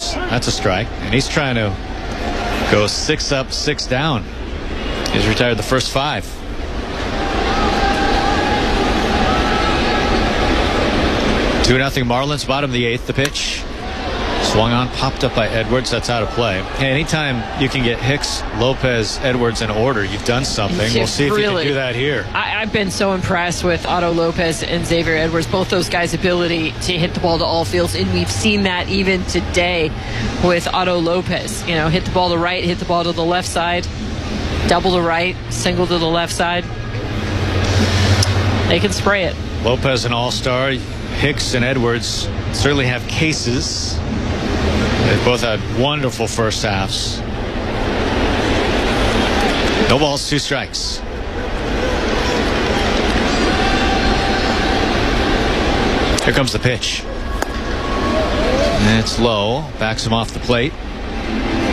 Edwards. That's a strike. And he's trying to go 6 up, 6 down. He's retired the first 5. Two 2-0 Marlins. Bottom of the 8th. The pitch. Swung on, popped up by Edwards. That's out of play. Hey, anytime you can get Hicks, Lopez, Edwards in order, you've done something. We'll see if you can do that here. I've been so impressed with Otto Lopez and Xavier Edwards, both those guys' ability to hit the ball to all fields, and we've seen that even today with Otto Lopez. You know, hit the ball to right, hit the ball to the left side, double to right, single to the left side. They can spray it. Lopez an all-star. Hicks and Edwards certainly have cases. They've both had wonderful first halves. No balls, 2 strikes. Here comes the pitch. And it's low. Backs him off the plate.